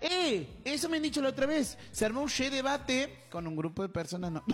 Eso me han dicho la otra vez. Se armó un debate con un grupo de personas. No.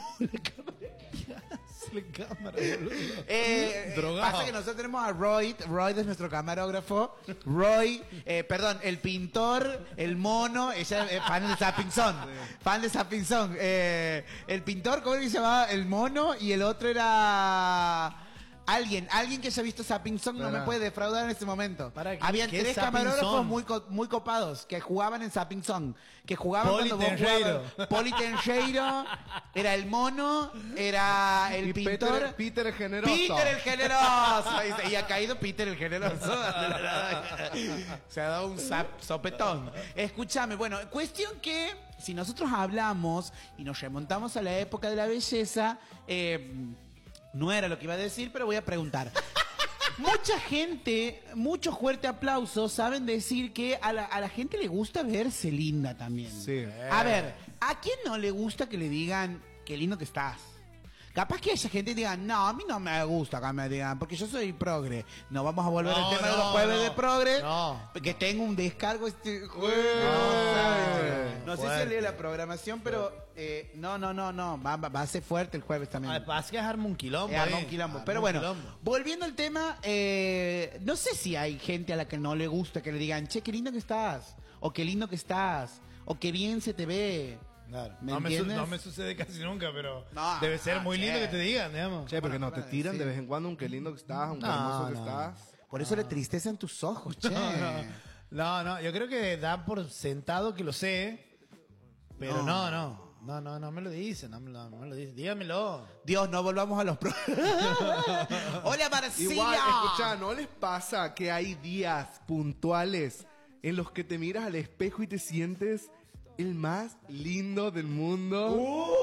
La cámara, boludo. Drogado. Pasa que nosotros tenemos a Roy. Roy es nuestro camarógrafo. Roy, perdón, el pintor, el mono. Ella es fan de Zapping Song. Fan de Zapping Song. El pintor, ¿cómo se llamaba? El mono. Y el otro era... Alguien que haya visto Zapping Song no me puede defraudar en este momento. Habían tres camarógrafos muy copados que jugaban en Zapping Song. Que jugaban Poli cuando vos jugabas. Poli Tenjeiro, era el mono, era el pintor. Peter el Generoso. Peter el Generoso. Y ha caído Peter el Generoso. Se ha dado un sopetón. Escúchame, bueno, cuestión que si nosotros hablamos y nos remontamos a la época de la belleza, no era lo que iba a decir, pero voy a preguntar. Mucha gente, mucho fuerte aplauso, saben decir que a la gente le gusta verse linda también. Sí. A ver, ¿a quién no le gusta que le digan qué lindo que estás? Capaz que esa gente diga, no, a mí no me gusta que me digan, porque yo soy progre. No vamos a volver al tema de los jueves de progre, que tengo un descargo este jueves. No sé si lee la programación, pero no. Va a ser fuerte el jueves también. Va a dejarme un quilombo. Un quilombo. Pero bueno, volviendo al tema, no sé si hay gente a la que no le gusta que le digan, che, qué lindo que estás, o qué lindo que estás, o qué bien se te ve. Claro. No me sucede casi nunca, pero debe ser muy lindo que te digan, digamos. Che, porque no te tiran de vez en cuando un qué lindo que estás, un qué hermoso que estás. Por eso la tristeza en tus ojos, che. No, yo creo que da por sentado que lo sé, pero no me lo dicen, no me lo dicen. Dígamelo. Dios, no volvamos a los Hola, Marcilla. Igual, escuchá, ¿no les pasa que hay días puntuales en los que te miras al espejo y te sientes el más lindo del mundo?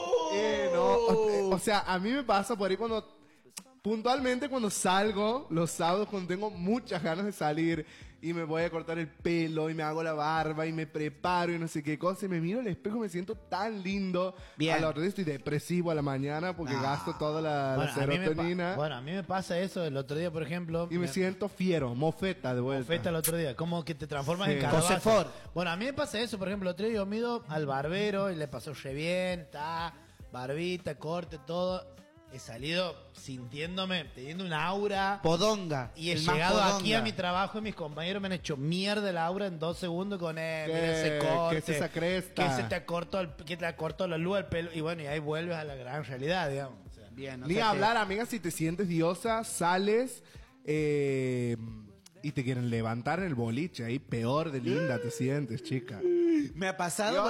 O sea, a mí me pasa por ahí puntualmente cuando salgo, los sábados cuando tengo muchas ganas de salir y me voy a cortar el pelo y me hago la barba y me preparo y no sé qué cosa, y me miro al espejo y me siento tan lindo. Bien. A la otra vez estoy depresivo a la mañana porque gasto toda la serotonina. A mí me pasa eso el otro día, por ejemplo. Y me siento fiero, mofeta de vuelta. Mofeta el otro día, como que te transformas en calabaza. José Bueno, a mí me pasa eso, por ejemplo, el otro día yo me ido al barbero y le pasó re bien, barbita, corte, todo. He salido sintiéndome, teniendo una aura podonga. Y he llegado aquí a mi trabajo y mis compañeros me han hecho mierda el aura en 2 segundos con mira ese corte. ¿Qué es esa cresta? Que te acortó la luz al pelo. Y bueno, y ahí vuelves a la gran realidad, digamos. O sea, bien, ni hablar, amiga, si te sientes diosa, sales y te quieren levantar en el boliche. Ahí peor de linda te sientes, chica. Me ha pasado,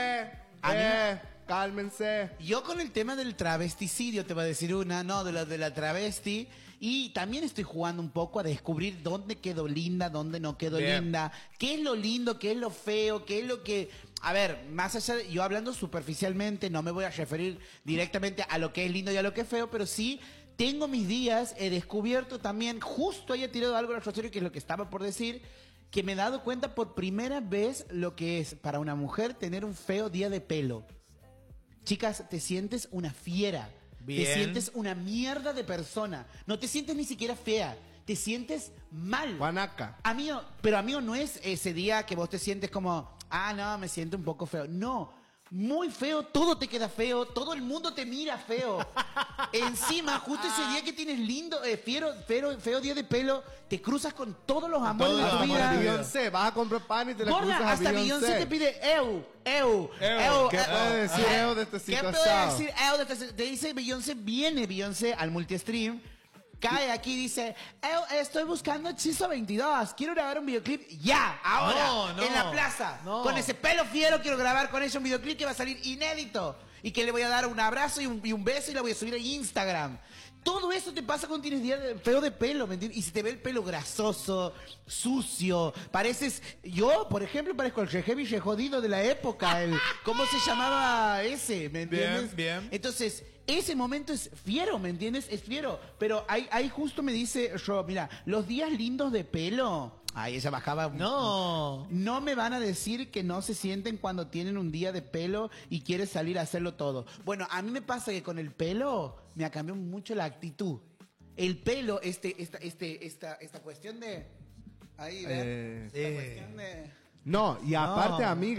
cálmense. Yo con el tema del travesticidio te voy a decir de la travesti, y también estoy jugando un poco a descubrir dónde quedo linda, dónde no quedo linda, qué es lo lindo, qué es lo feo, qué es lo que... A ver, más allá de, yo hablando superficialmente, no me voy a referir directamente a lo que es lindo y a lo que es feo, pero sí tengo mis días, he descubierto también, justo haya tirado algo al rosario, que es lo que estaba por decir, que me he dado cuenta por primera vez lo que es para una mujer tener un feo día de pelo. Chicas, te sientes una fiera. Bien. Te sientes una mierda de persona. No te sientes ni siquiera fea. Te sientes mal. Guanaca. Pero amigo, no es ese día que vos te sientes como, no, me siento un poco feo. No. Muy feo, todo te queda feo, todo el mundo te mira feo. Encima, justo ese día que tienes lindo, feo día de pelo, te cruzas con todos los amores de tu vida. Beyoncé, vas a comprar pan y te la cruzas a hasta Beyoncé te pide ¿Qué puede decir eu de esta situación? ¿Qué puede decir eu de esta situación? Te dice Beyoncé al multistream, cae aquí y dice, estoy buscando Hechizo 22, quiero grabar un videoclip ahora, en la plaza, con ese pelo fiero, quiero grabar con ella un videoclip que va a salir inédito, y que le voy a dar un abrazo y un beso y la voy a subir a Instagram. Todo eso te pasa cuando tienes día feo de pelo, ¿me entiendes? Y si te ve el pelo grasoso, sucio, pareces... Yo, por ejemplo, parezco el heavy jodido de la época, ¿cómo se llamaba ese? ¿Me entiendes? Bien. Entonces, ese momento es fiero, ¿me entiendes? Es fiero. Pero ahí justo me dice yo, mira, los días lindos de pelo... Ay, ella bajaba... No me van a decir que no se sienten cuando tienen un día de pelo y quieres salir a hacerlo todo. Bueno, a mí me pasa que con el pelo me ha cambiado mucho la actitud. El pelo, esta cuestión de... Ahí, ¿ves? Esta cuestión de... No, y aparte, amiga,